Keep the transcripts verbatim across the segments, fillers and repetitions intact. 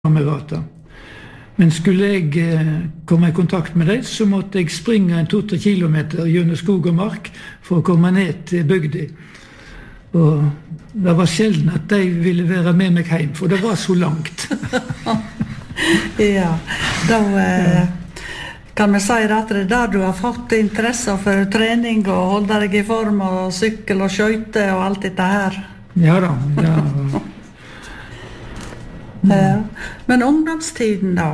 kamerater. Men skulle jeg eh, komme i kontakt med dem, så måtte jeg springe en to-tre kilometer gjennom skog og mark for å komme ned til bygda. Og det var sjelden at de ville være med meg hjem, for det var så langt. Ja, da eh, kan vi si at det er der du har fått interesse for trening og holde deg i form og sykkel og skøyte og alt dette her. Ja da, ja. Ja. Men ungdomstiden da?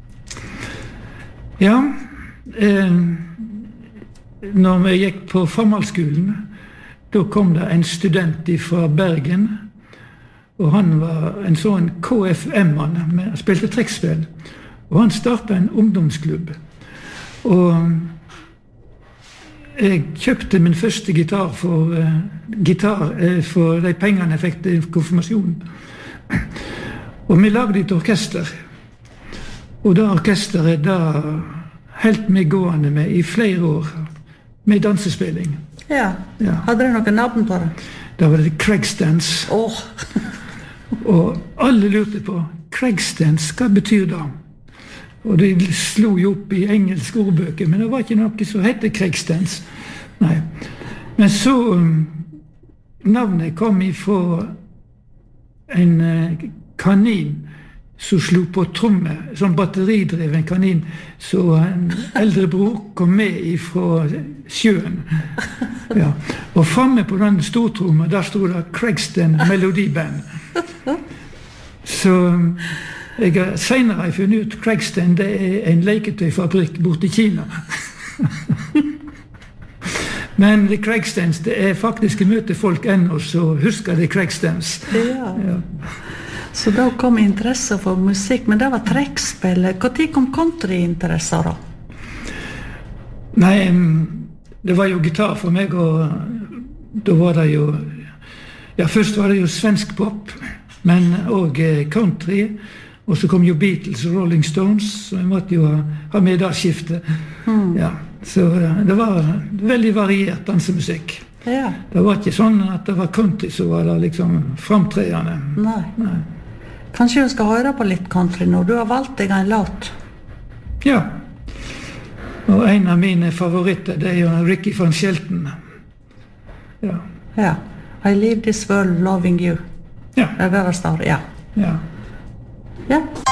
Ja, eh, når vi gikk på formalskolen, da kom det en student fra Bergen, og han var en sånn K F M-mann, han spilte trekkspill, og han startet en ungdomsklubb. Og jeg kjøpte min første gitar for, uh, gitar, uh, for de pengene jeg fikk til konfirmasjonen. Og vi lagde et orkester. Og det orkesteret da helt meg gående med i flere år, med dansespilling. Ja, ja. Hadde dere noen navn på det? Da var det Craigstance. Oh. Og alle lurte på, Craigstance, hva betyr det? Og de slo jo opp i engelske ordbøker, men det var ikke noe som heter Craigstance. Nei. Men så, navnet kom ifra en kanin som slo på tromme, sånn batteridreven kanin, så en eldre bror kom med ifra sjøen. Ja. Og fremme på den stortrommen, der stod det Craigston Melodiband. Så jeg har senere funnet ut Craigston, det er en leketøyfabrikk borte i Kina. Men det Craigstons, det er faktisk møter folk ennå, så husker det Craigstons. Ja. Ja. Så da kom interesse for musikk, men det var trekkspill. Hvor tid kom countryinteresse da? Nei, det var jo gitar for meg, og da var det jo, ja, først var det jo svensk pop, men også country, og så kom jo Beatles og Rolling Stones, så jeg måtte jo ha, ha med det skiftet. Mm. Ja, så det var veldig variert dansemusikk. Ja. Det var ikke sånn at det var country, så var det liksom framtredende. Nei. Nei. Kanskje du skal høre på litt country når du har valgt deg en låt? Ja. Og en av mine favoritter, det er jo Ricky van Shelton. Ja. Ja. I live this world loving you. Ja. Det er det det står, ja. Ja. Ja.